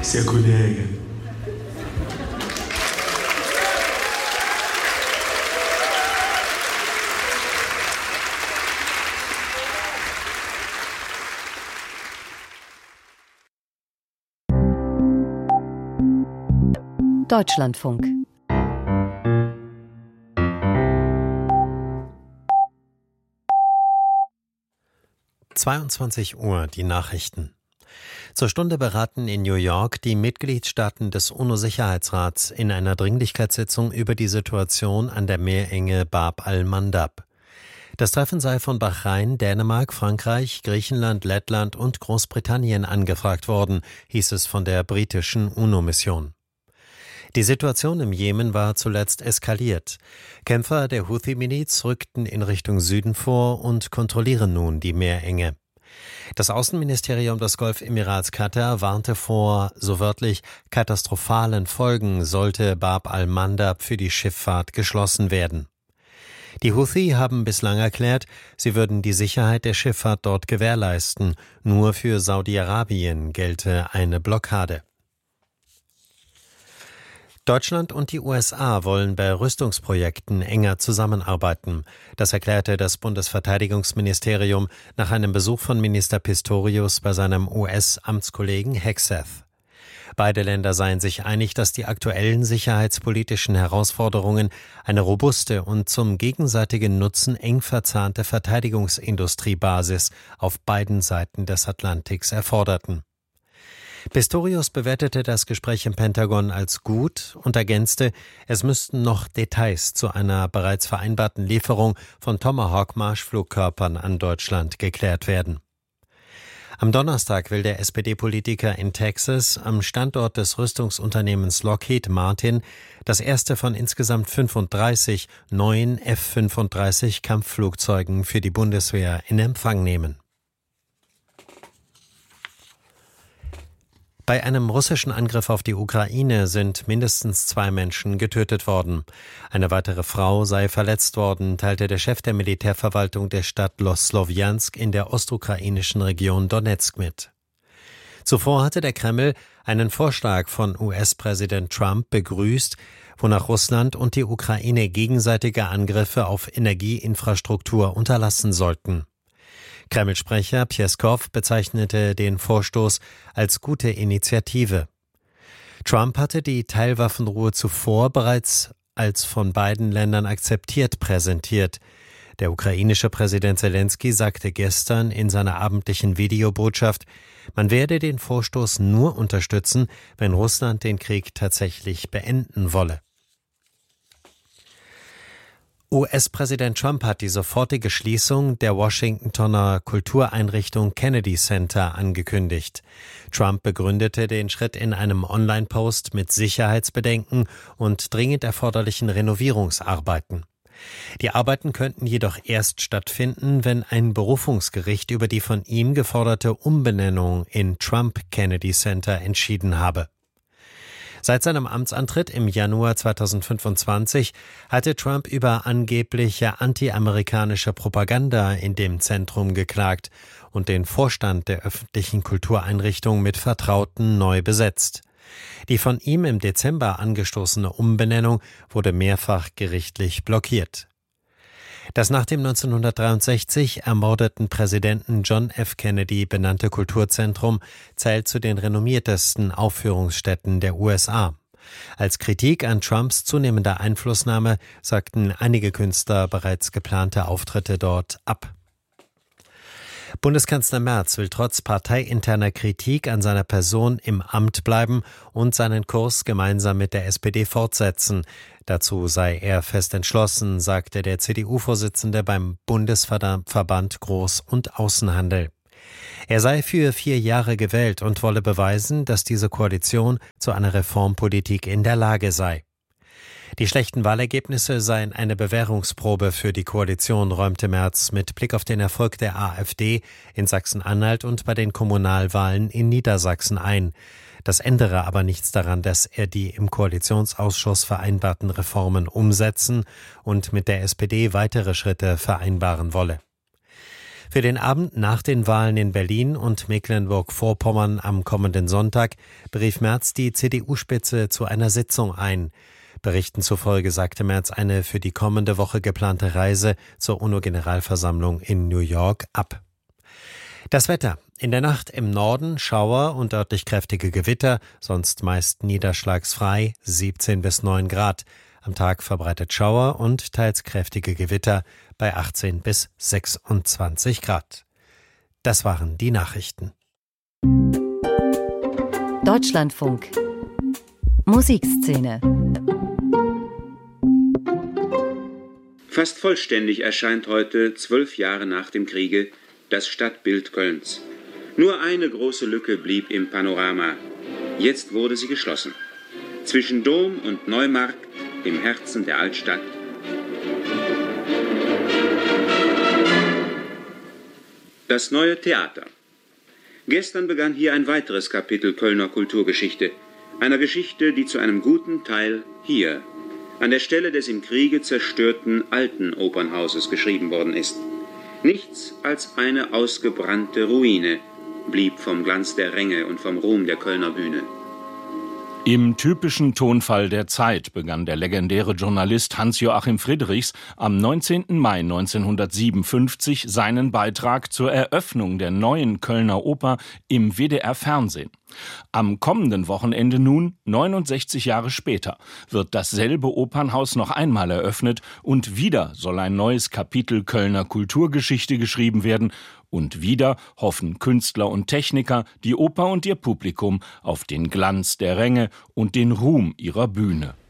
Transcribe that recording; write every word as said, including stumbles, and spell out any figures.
Seu colega. Deutschlandfunk. zweiundzwanzig Uhr, die Nachrichten. Zur Stunde beraten in New York die Mitgliedstaaten des UNO-Sicherheitsrats in einer Dringlichkeitssitzung über die Situation an der Meerenge Bab al-Mandab. Das Treffen sei von Bahrain, Dänemark, Frankreich, Griechenland, Lettland und Großbritannien angefragt worden, hieß es von der britischen UNO-Mission. Die Situation im Jemen war zuletzt eskaliert. Kämpfer der Houthi-Miliz rückten in Richtung Süden vor und kontrollieren nun die Meerenge. Das Außenministerium des Golfemirats Katar warnte vor, so wörtlich, katastrophalen Folgen, sollte Bab al-Mandab für die Schifffahrt geschlossen werden. Die Houthi haben bislang erklärt, sie würden die Sicherheit der Schifffahrt dort gewährleisten. Nur für Saudi-Arabien gelte eine Blockade. Deutschland und die U S A wollen bei Rüstungsprojekten enger zusammenarbeiten. Das erklärte das Bundesverteidigungsministerium nach einem Besuch von Minister Pistorius bei seinem U S-Amtskollegen Hegseth. Beide Länder seien sich einig, dass die aktuellen sicherheitspolitischen Herausforderungen eine robuste und zum gegenseitigen Nutzen eng verzahnte Verteidigungsindustriebasis auf beiden Seiten des Atlantiks erforderten. Pistorius bewertete das Gespräch im Pentagon als gut und ergänzte, es müssten noch Details zu einer bereits vereinbarten Lieferung von Tomahawk-Marschflugkörpern an Deutschland geklärt werden. Am Donnerstag will der S P D-Politiker in Texas am Standort des Rüstungsunternehmens Lockheed Martin das erste von insgesamt fünfunddreißig neuen F fünfunddreißig Kampfflugzeugen für die Bundeswehr in Empfang nehmen. Bei einem russischen Angriff auf die Ukraine sind mindestens zwei Menschen getötet worden. Eine weitere Frau sei verletzt worden, teilte der Chef der Militärverwaltung der Stadt Slowjansk in der ostukrainischen Region Donetsk mit. Zuvor hatte der Kreml einen Vorschlag von U S-Präsident Trump begrüßt, wonach Russland und die Ukraine gegenseitige Angriffe auf Energieinfrastruktur unterlassen sollten. Kreml-Sprecher Pjeskow bezeichnete den Vorstoß als gute Initiative. Trump hatte die Teilwaffenruhe zuvor bereits als von beiden Ländern akzeptiert präsentiert. Der ukrainische Präsident Selenskyj sagte gestern in seiner abendlichen Videobotschaft, man werde den Vorstoß nur unterstützen, wenn Russland den Krieg tatsächlich beenden wolle. U S-Präsident Trump hat die sofortige Schließung der Washingtoner Kultureinrichtung Kennedy Center angekündigt. Trump begründete den Schritt in einem Online-Post mit Sicherheitsbedenken und dringend erforderlichen Renovierungsarbeiten. Die Arbeiten könnten jedoch erst stattfinden, wenn ein Berufungsgericht über die von ihm geforderte Umbenennung in Trump Kennedy Center entschieden habe. Seit seinem Amtsantritt im Januar zweitausendfünfundzwanzig hatte Trump über angebliche anti-amerikanische Propaganda in dem Zentrum geklagt und den Vorstand der öffentlichen Kultureinrichtung mit Vertrauten neu besetzt. Die von ihm im Dezember angestoßene Umbenennung wurde mehrfach gerichtlich blockiert. Das nach dem neunzehnhundertdreiundsechzig ermordeten Präsidenten John F. Kennedy benannte Kulturzentrum zählt zu den renommiertesten Aufführungsstätten der U S A. Als Kritik an Trumps zunehmender Einflussnahme sagten einige Künstler bereits geplante Auftritte dort ab. Bundeskanzler Merz will trotz parteiinterner Kritik an seiner Person im Amt bleiben und seinen Kurs gemeinsam mit der S P D fortsetzen. Dazu sei er fest entschlossen, sagte der C D U-Vorsitzende beim Bundesverband Groß- und Außenhandel. Er sei für vier Jahre gewählt und wolle beweisen, dass diese Koalition zu einer Reformpolitik in der Lage sei. Die schlechten Wahlergebnisse seien eine Bewährungsprobe für die Koalition, räumte Merz mit Blick auf den Erfolg der AfD in Sachsen-Anhalt und bei den Kommunalwahlen in Niedersachsen ein. Das ändere aber nichts daran, dass er die im Koalitionsausschuss vereinbarten Reformen umsetzen und mit der S P D weitere Schritte vereinbaren wolle. Für den Abend nach den Wahlen in Berlin und Mecklenburg-Vorpommern am kommenden Sonntag berief Merz die C D U-Spitze zu einer Sitzung ein. Berichten zufolge sagte Merz eine für die kommende Woche geplante Reise zur UNO-Generalversammlung in New York ab. Das Wetter. In der Nacht im Norden Schauer und örtlich kräftige Gewitter, sonst meist niederschlagsfrei, siebzehn bis neun Grad. Am Tag verbreitet Schauer und teils kräftige Gewitter bei achtzehn bis sechsundzwanzig Grad. Das waren die Nachrichten. Deutschlandfunk. Musikszene. Fast vollständig erscheint heute, zwölf Jahre nach dem Kriege, das Stadtbild Kölns. Nur eine große Lücke blieb im Panorama. Jetzt wurde sie geschlossen. Zwischen Dom und Neumarkt, im Herzen der Altstadt. Das neue Theater. Gestern begann hier ein weiteres Kapitel Kölner Kulturgeschichte. Einer Geschichte, die zu einem guten Teil hier, an der Stelle des im Kriege zerstörten alten Opernhauses geschrieben worden ist. Nichts als eine ausgebrannte Ruine blieb vom Glanz der Ränge und vom Ruhm der Kölner Bühne. Im typischen Tonfall der Zeit begann der legendäre Journalist Hans-Joachim Friedrichs am neunzehnten Mai neunzehnhundertsiebenundfünfzig seinen Beitrag zur Eröffnung der neuen Kölner Oper im W D R-Fernsehen. Am kommenden Wochenende nun, neunundsechzig Jahre später, wird dasselbe Opernhaus noch einmal eröffnet und wieder soll ein neues Kapitel Kölner Kulturgeschichte geschrieben werden und wieder hoffen Künstler und Techniker, die Oper und ihr Publikum auf den Glanz der Ränge und den Ruhm ihrer Bühne.